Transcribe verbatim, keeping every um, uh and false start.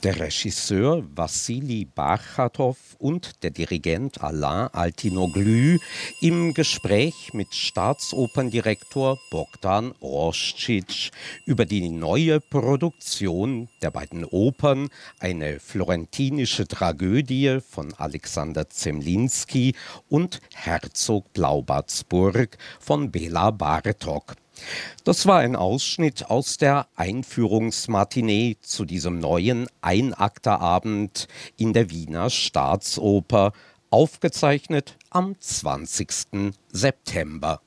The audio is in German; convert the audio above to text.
Der Regisseur Wassili Barchatow und der Dirigent Alain Altinoglu im Gespräch mit Staatsoperndirektor Bogdan Roscic über die neue Produktion der beiden Opern, eine florentinische Tragödie von Alexander Zemlinsky und Herzog Blaubartsburg von Bela Bartok. Das war ein Ausschnitt aus der Einführungsmatinee zu diesem neuen Einakterabend in der Wiener Staatsoper, aufgezeichnet am zwanzigsten September.